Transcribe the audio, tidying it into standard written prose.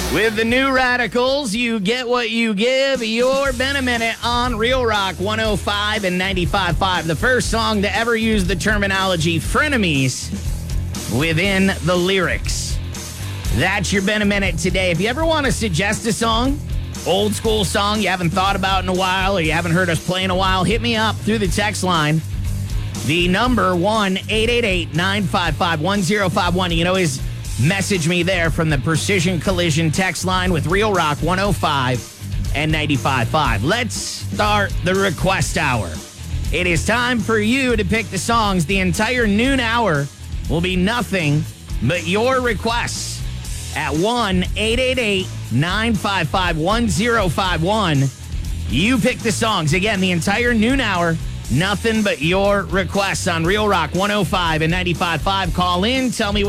With the New Radicals, you get what you give. Your Been a Minute on Real Rock 105 and 95.5. The first song to ever use the terminology frenemies within the lyrics. That's your Been a Minute today. If you ever want to suggest a song, old school song you haven't thought about in a while or you haven't heard us play in a while, hit me up through the text line. The number 1-888-955-1051. You can always message me there from the Precision Collision text line with Real Rock 105 and 95.5. Let's start the request hour. It is time for you to pick the songs. The entire noon hour will be nothing but your requests at 1-888-955-1051. You pick the songs. Again, the entire noon hour, nothing but your requests on Real Rock 105 and 95.5. Call in, tell me